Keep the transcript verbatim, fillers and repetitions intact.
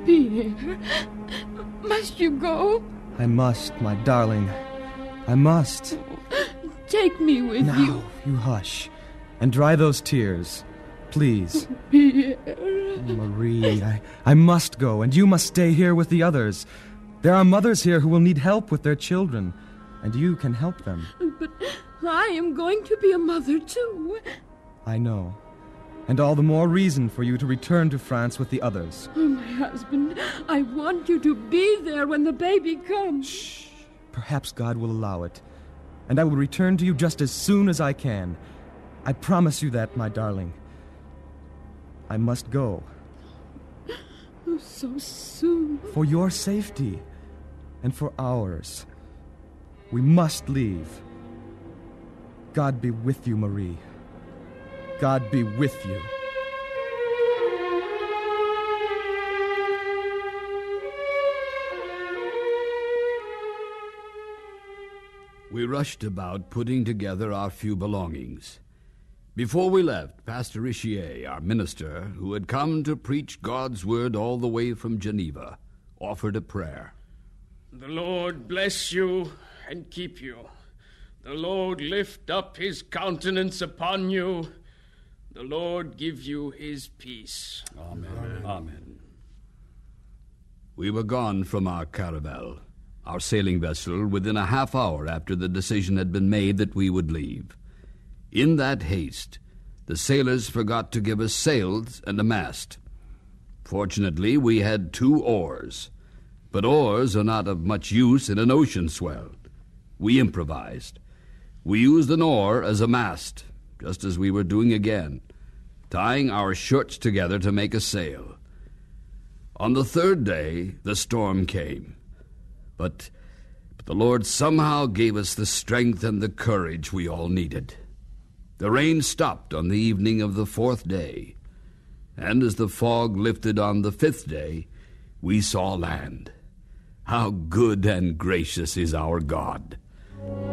Pierre, must you go? I must, my darling. I must. Take me with now, you. Now, you hush. And dry those tears. Please. Pierre. Marie, I, I must go, and you must stay here with the others. There are mothers here who will need help with their children, and you can help them. But I am going to be a mother, too. I know. And all the more reason for you to return to France with the others. Oh, my husband, I want you to be there when the baby comes. Shh. Perhaps God will allow it. And I will return to you just as soon as I can. I promise you that, my darling. I must go. Oh, so soon. For your safety. And for ours. We must leave. God be with you, Marie. God be with you. We rushed about putting together our few belongings. Before we left, Pastor Richier, our minister, who had come to preach God's word all the way from Geneva, offered a prayer. The Lord bless you and keep you. The Lord lift up his countenance upon you. The Lord give you his peace. Amen. Amen. Amen. We were gone from our caravel, our sailing vessel, within a half hour after the decision had been made that we would leave. In that haste, the sailors forgot to give us sails and a mast. Fortunately, we had two oars, but oars are not of much use in an ocean swell. We improvised. We used an oar as a mast, just as we were doing again, tying our shorts together to make a sail. On the third day, the storm came, but, but the Lord somehow gave us the strength and the courage we all needed. The rain stopped on the evening of the fourth day, and as the fog lifted on the fifth day, we saw land. How good and gracious is our God!